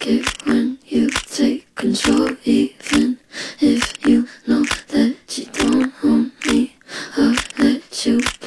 like it when you take control, even if you know that you don't own me. I'll let you